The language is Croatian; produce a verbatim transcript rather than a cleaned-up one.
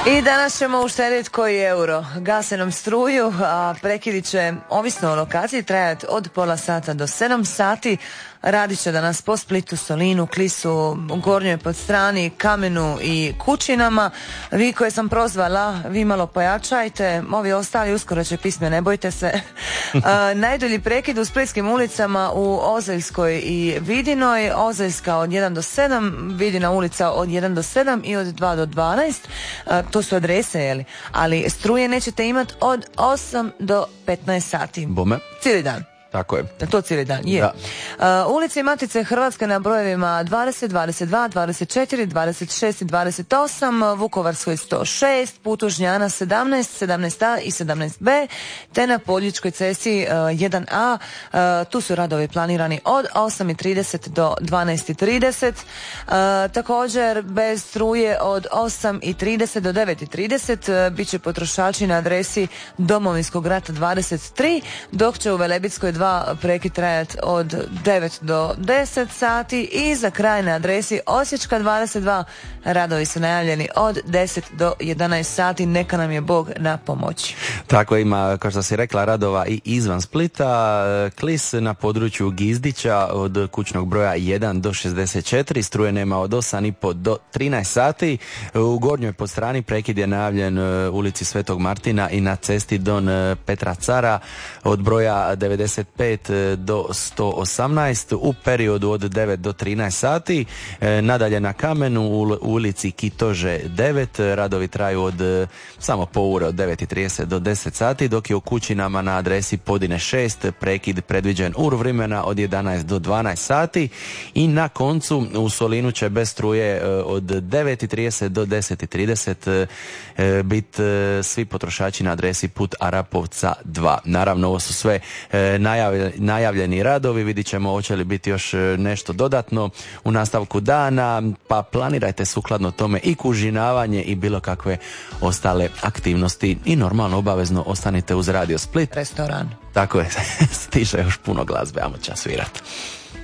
I danas ćemo uštediti koji euro. Gase nam struju, a prekidi će, ovisno o lokaciji, trajati od pola sata do sedam sati. Radit će danas po Splitu, Solinu, Klisu, Gornjoj Podstrani, Kamenu i Kućinama. Vi koje sam prozvala, vi malo pojačajte, ovi ostali uskoro će pisme, ne bojte se. A, najdulji prekid u splitskim ulicama u Ozeljskoj i Vidinoj. Ozeljska od jedan do sedam, Vidina ulica od jedan do sedam i od dva do dvanaest. A, to su adrese, jeli? Ali struje nećete imati od osam do petnaest sati. Bome. Cijeli dan. Tako je. To cijeli dan, je. Uh, ulice i Matice Hrvatske na brojevima dvadeset, dvadeset dva, dvadeset četiri, dvadeset šest i dvadeset osam, Vukovarskoj sto šest, Putu Žnjana sedamnaest, sedamnaest a i sedamnaest be, te na Poljičkoj cesti uh, jedan a. Uh, tu su radovi planirani od osam i trideset do dvanaest i trideset. Uh, također bez struje od osam i trideset do devet i trideset uh, bit će potrošači na adresi Domovinskog rata dvadeset tri, dok će u Velebitskoj dva prekid trajati od devet do deset sati i za kraj na adresi Osječka dvadeset dva radovi su najavljeni od deset do jedanaest sati. Neka nam je Bog na pomoći. Tako ima, kao što si rekla, radova i izvan Splita. Klis na području Gizdića od kućnog broja jedan do šezdeset četiri, struje nema od osam i pol do trinaest sati. U Gornjoj Podstrani prekid je najavljen u ulici Svetog Martina i na cesti Don Petra Cara od broja devedeset pet do sto osamnaest u periodu od devet do trinaest sati. E, nadalje na Kamenu u ulici Kitože devet, radovi traju od samo po ure od devet i trideset do deset sati, dok je u Kućinama na adresi Podine šest prekid predviđen ur vremena od jedanaest do dvanaest sati i na koncu u Solinu će bez struje od devet i trideset do deset i trideset e, biti e, svi potrošači na adresi Put Arapovca dva. Naravno, ovo su sve e, najavljeni radovi, vidit ćemo hoće li biti još nešto dodatno u nastavku dana, pa planirajte sukladno tome i kužinavanje i bilo kakve ostale aktivnosti i normalno obavezno ostanite uz Radio Split. Restoran. Tako je, stiže još puno glazbe, ajmo čas svirati.